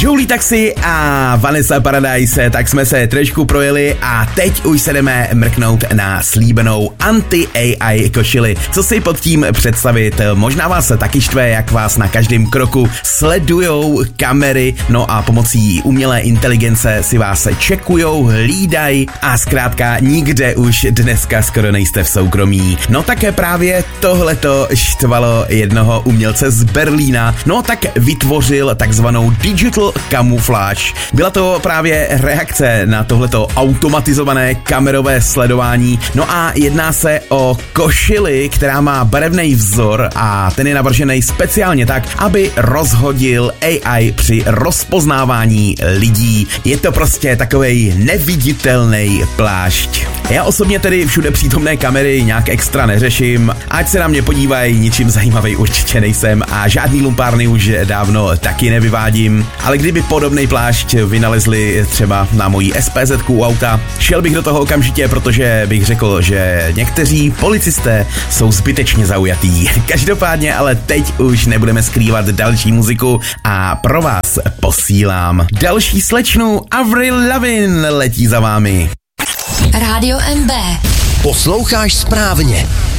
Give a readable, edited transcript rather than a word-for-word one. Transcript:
Jolie Taxi a Vanessa Paradise, tak jsme se trošku projeli a teď už se jdeme mrknout na slíbenou anti-AI košili. Co si pod tím představit? Možná vás taky štve, jak vás na každém kroku sledujou kamery, no a pomocí umělé inteligence si vás čekujou, hlídají a zkrátka nikde už dneska skoro nejste v soukromí. No tak právě tohleto štvalo jednoho umělce z Berlína, no tak vytvořil takzvanou digital camouflage. Byla to právě reakce na tohleto automatizované kamerové sledování, no a jedná se o košili, která má barevný vzor a ten je navržený speciálně tak, aby rozhodil AI při rozpoznávání lidí. Je to prostě takovej neviditelný plášť. Já osobně tedy všude přítomné kamery nějak extra neřeším, ať se na mě podívají, ničím zajímavý určitě nejsem a žádný lumpárny už dávno taky nevyvádím, ale kdyby podobný plášť vynalezli třeba na mojí SPZ-ku u auta, šel bych do toho okamžitě, protože bych řekl, že někteří policisté jsou zbytečně zaujatý. Každopádně ale teď už nebudeme skrývat další muziku a pro vás posílám další slečnu Avril Lavigne letí za vámi. Rádio MB. Posloucháš správně.